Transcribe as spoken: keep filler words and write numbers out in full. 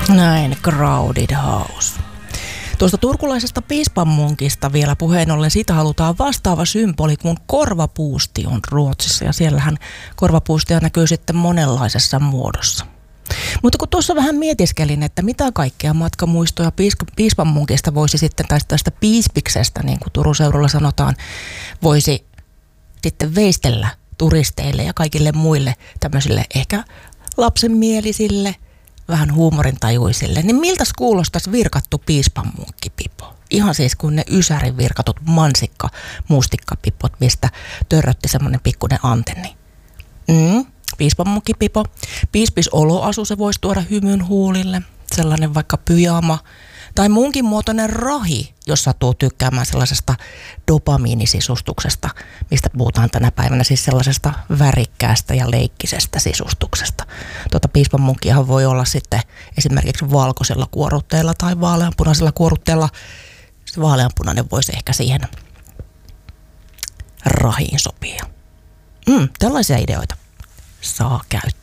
Näin, Crowded House. Tuosta turkulaisesta piispanmunkista vielä puheen ollen, siitä halutaan vastaava symboli, kun korvapuusti on Ruotsissa. Ja siellähän korvapuustia näkyy sitten monenlaisessa muodossa. Mutta kun tuossa vähän mietiskelin, että mitä kaikkea matkamuistoja piispanmunkista voisi sitten, tai tästä piispiksestä, niin kuin Turun seudulla sanotaan, voisi sitten veistellä turisteille ja kaikille muille tämmöisille ehkä lapsenmielisille, vähän huumorintajuisille, niin miltäs kuulostaisi virkattu piispanmunkkipipo? Ihan siis kuin ne Ysärin virkatut mansikka, mustikkapipot, mistä törrötti semmoinen pikkuinen antenni. Mm, piispanmunkkipipo. Piispis oloasu, se voisi tuoda hymyn huulille. Sellainen vaikka pyjama. Tai muunkin muotoinen rahi, jos sattuu tykkäämään sellaisesta dopamiinisisustuksesta, mistä puhutaan tänä päivänä, siis sellaisesta värikkäästä ja leikkisestä sisustuksesta. Tuota piispanmunkkiahan voi olla sitten esimerkiksi valkoisella kuorutteella tai vaaleanpunaisella kuorutteella. Se vaaleanpunainen voisi ehkä siihen rahiin sopia. Mm, tällaisia ideoita saa käyttää.